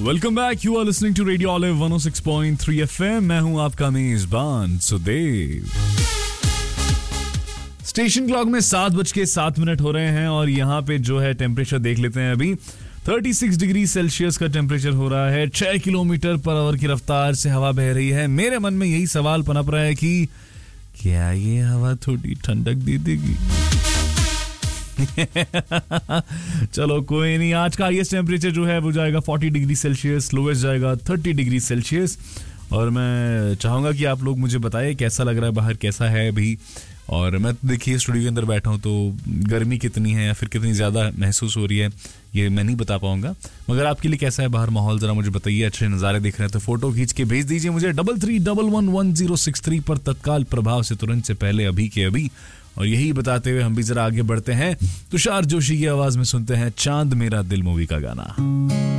Welcome back. You are listening to radio olive 106.3 FM. मैं हूं आपका मेजबान सुदेव. स्टेशन क्लॉक में 7:07 हो रहे हैं और यहाँ पे जो है टेम्परेचर देख लेते हैं. अभी 36 डिग्री सेल्सियस का टेम्परेचर हो रहा है. 6 किलोमीटर पर आवर की रफ्तार से हवा बह रही है. मेरे मन में यही सवाल पनप रहा है कि क्या ये हवा थोड़ी ठंडक दे देगी? चलो कोई नहीं. आज का हाईएस्ट टेम्परेचर जो है वो जाएगा 40 डिग्री सेल्सियस, लोएस्ट जाएगा 30 डिग्री सेल्सियस. और मैं चाहूंगा कि आप लोग मुझे बताएं कैसा लग रहा है बाहर, कैसा है अभी. और मैं देखिए स्टूडियो के अंदर बैठा हूं तो गर्मी कितनी है या फिर कितनी ज़्यादा महसूस हो रही है ये मैं नहीं बता पाऊंगा. मगर आपके लिए कैसा है बाहर माहौल, ज़रा मुझे बताइए. अच्छे नज़ारे दिख रहे हैं तो फोटो खींच के भेज दीजिए मुझे 33111063 पर तत्काल प्रभाव से, तुरंत से पहले, अभी के अभी. और यही बताते हुए हम भी जरा आगे बढ़ते हैं. तुषार जोशी की आवाज में सुनते हैं चांद मेरा दिल मूवी का गाना.